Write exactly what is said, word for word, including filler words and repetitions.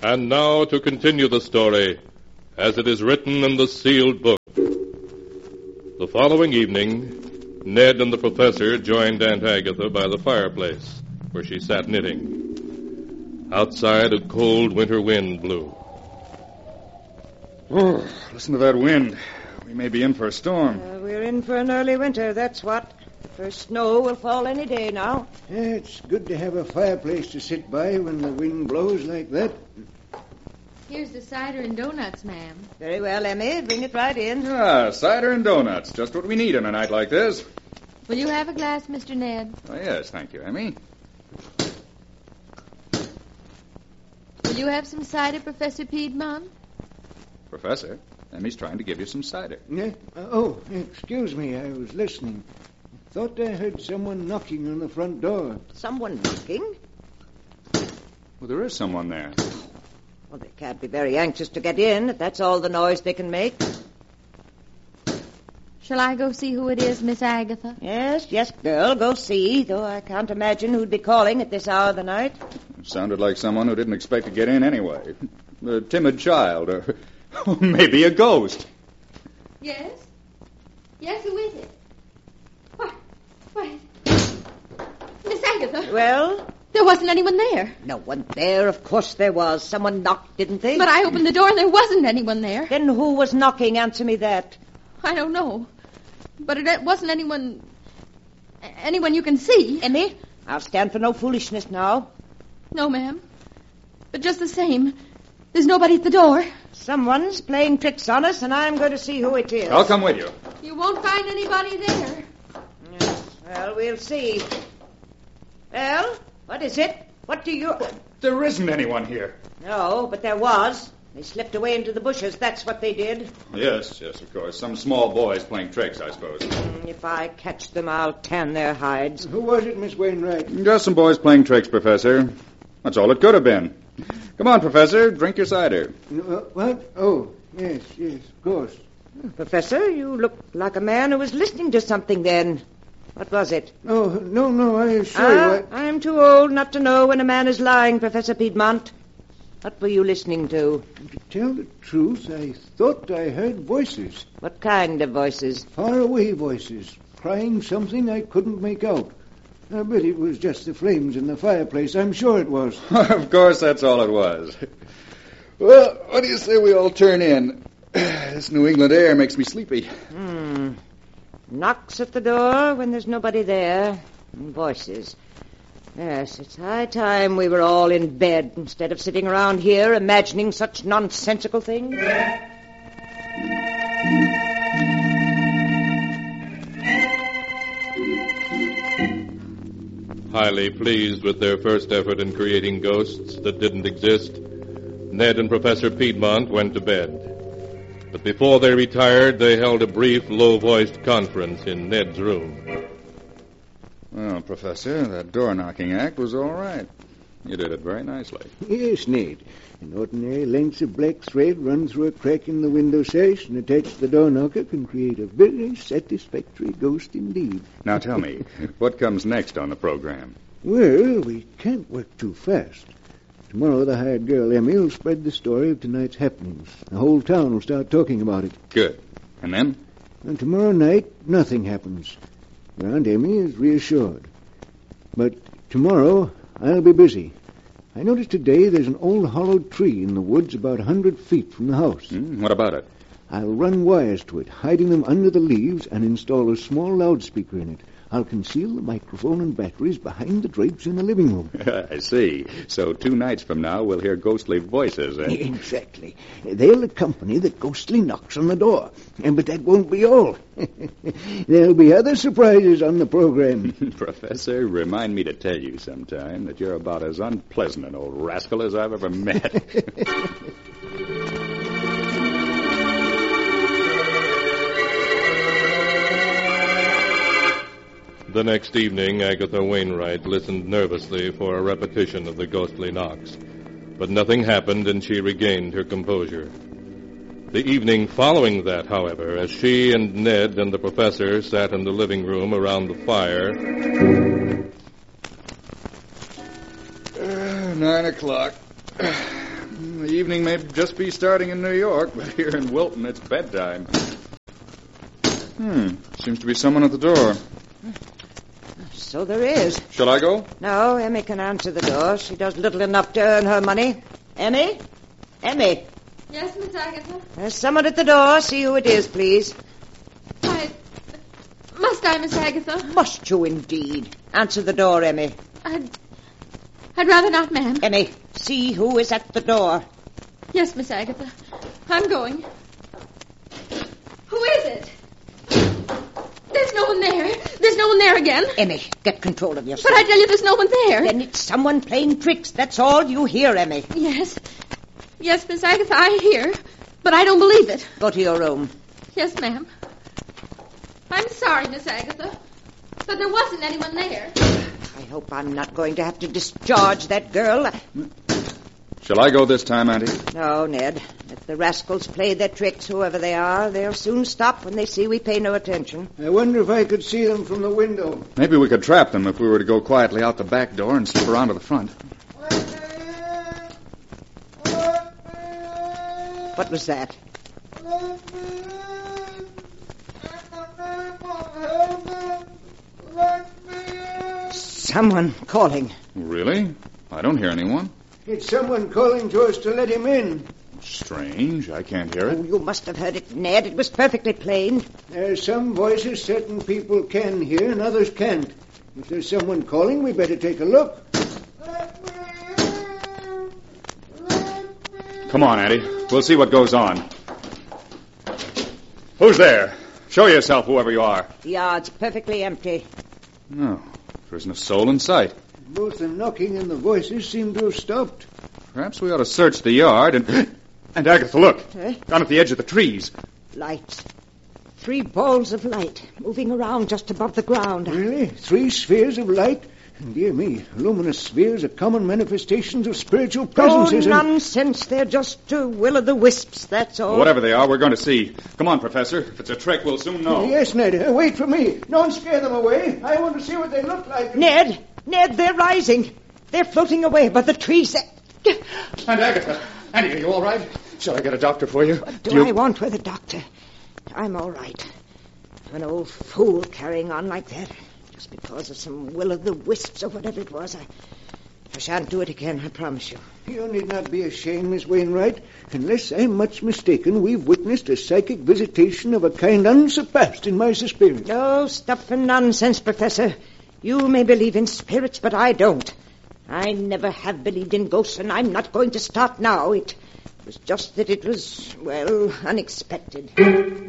And now to continue the story, as it is written in the sealed book. The following evening, Ned and the professor joined Aunt Agatha by the fireplace, where she sat knitting. Outside, a cold winter wind blew. Oh, listen to that wind. We may be in for a storm. Uh, we're in for an early winter, that's what. The first snow will fall any day now. Yeah, it's good to have a fireplace to sit by when the wind blows like that. Here's the cider and donuts, ma'am. Very well, Emmy. Bring it right in. Ah, cider and donuts. Just what we need on a night like this. Will you have a glass, Mister Ned? Oh, yes, thank you, Emmy. Will you have some cider, Professor Piedmont? Professor, Emmy's trying to give you some cider. Yeah? Uh, oh, excuse me. I was listening. Thought I heard someone knocking on the front door. Someone knocking? Well, there is someone there. Well, they can't be very anxious to get in, if that's all the noise they can make. Shall I go see who it is, Miss Agatha? Yes, yes, girl, go see, though I can't imagine who'd be calling at this hour of the night. Sounded like someone who didn't expect to get in anyway. A timid child, or maybe a ghost. Yes? Yes, who is it? What? What? Miss Agatha? Well? There wasn't anyone there. No one there, of course there was. Someone knocked, didn't they? But I opened the door and there wasn't anyone there. Then who was knocking? Answer me that. I don't know. But it wasn't anyone... anyone you can see. Emmy, I'll stand for no foolishness now. No, ma'am. But just the same, there's nobody at the door. Someone's playing tricks on us, and I'm going to see who it is. I'll come with you. You won't find anybody there. Yes, well, we'll see. Well, what is it? What do you... There isn't anyone here. No, but there was. They slipped away into the bushes. That's what they did. Yes, yes, of course. Some small boys playing tricks, I suppose. Mm, if I catch them, I'll tan their hides. Who was it, Miss Wainwright? Just some boys playing tricks, Professor. That's all it could have been. Come on, Professor. Drink your cider. Uh, what? Oh, yes, yes, of course. Professor, you look like a man who was listening to something then. What was it? Oh, no, no, I assure you... Ah, I... I'm too old not to know when a man is lying, Professor Piedmont. What were you listening to? To tell the truth, I thought I heard voices. What kind of voices? Far-away voices, crying something I couldn't make out. I bet it was just the flames in the fireplace. I'm sure it was. Of course, that's all it was. Well, what do you say we all turn in? This New England air makes me sleepy. Hmm. Knocks at the door when there's nobody there. And voices. Yes, it's high time we were all in bed instead of sitting around here imagining such nonsensical things. Highly pleased with their first effort in creating ghosts that didn't exist, Ned and Professor Piedmont went to bed. But before they retired, they held a brief, low-voiced conference in Ned's room. Well, Professor, that door-knocking act was all right. You did it very nicely. Yes, Ned. An ordinary length of black thread run through a crack in the window sash and attached to the door knocker can create a very satisfactory ghost indeed. Now tell me, what comes next on the program? Well, we can't work too fast. Tomorrow the hired girl, Emmy, will spread the story of tonight's happenings. The whole town will start talking about it. Good. And then? And tomorrow night, nothing happens. Your Aunt Emmy is reassured. But tomorrow, I'll be busy. I noticed today there's an old hollowed tree in the woods about a hundred feet from the house. Hmm, what about it? I'll run wires to it, hiding them under the leaves, and install a small loudspeaker in it. I'll conceal the microphone and batteries behind the drapes in the living room. I see. So two nights from now, we'll hear ghostly voices, eh? Exactly. They'll accompany the ghostly knocks on the door. But that won't be all. There'll be other surprises on the program. Professor, remind me to tell you sometime that you're about as unpleasant an old rascal as I've ever met. The next evening, Agatha Wainwright listened nervously for a repetition of the ghostly knocks. But nothing happened, and she regained her composure. The evening following that, however, as she and Ned and the professor sat in the living room around the fire... Uh, nine o'clock. The evening may just be starting in New York, but here in Wilton, it's bedtime. Hmm. Seems to be someone at the door. So there is. Shall I go? No, Emmy can answer the door. She does little enough to earn her money. Emmy? Emmy? Yes, Miss Agatha? There's someone at the door. See who it is, please. I... Must I, Miss Agatha? Must you indeed? Answer the door, Emmy. I'd... I'd rather not, ma'am. Emmy, see who is at the door. Yes, Miss Agatha. I'm going. Who is it? There's no one there. There's no one there again. Emmy, get control of yourself. But I tell you, there's no one there. Then it's someone playing tricks. That's all you hear, Emmy. Yes. Yes, Miss Agatha, I hear. But I don't believe it. Go to your room. Yes, ma'am. I'm sorry, Miss Agatha, but there wasn't anyone there. I hope I'm not going to have to discharge that girl. Shall I go this time, Auntie? No, Ned. If the rascals play their tricks, whoever they are, they'll soon stop when they see we pay no attention. I wonder if I could see them from the window. Maybe we could trap them if we were to go quietly out the back door and slip around to the front. What was that? Someone calling. Really? I don't hear anyone. It's someone calling to us to let him in. Strange. I can't hear Oh, it. you must have heard it, Ned. It was perfectly plain. There's some voices certain people can hear and others can't. If there's someone calling, we better take a look. Come on, Auntie. We'll see what goes on. Who's there? Show yourself, whoever you are. The yard's perfectly empty. No, there isn't a soul in sight. Both the knocking and the voices seem to have stopped. Perhaps we ought to search the yard and... And Agatha, look. Eh? Down at the edge of the trees. Lights. Three balls of light moving around just above the ground. Really? Three spheres of light? Dear me, luminous spheres are common manifestations of spiritual Oh, presences. and- nonsense. They're just uh, will-o'-the-wisps, that's all. Whatever they are, we're going to see. Come on, Professor. If it's a trick, we'll soon know. Yes, Ned. Uh, wait for me. Don't scare them away. I want to see what they look like. Ned! Ned, they're rising. They're floating away above the trees. And Agatha. Annie, are you all right? Shall I get a doctor for you? What do, you... I want with a doctor? I'm all right. An old fool carrying on like that. Just because of some will-o'-the-wisps or whatever it was. I, I shan't do it again, I promise you. You need not be ashamed, Miss Wainwright. Unless I'm much mistaken, we've witnessed a psychic visitation of a kind unsurpassed in my experience. No stuff and nonsense, Professor. You may believe in spirits, but I don't. I never have believed in ghosts, and I'm not going to start now. It was just that it was, well, unexpected.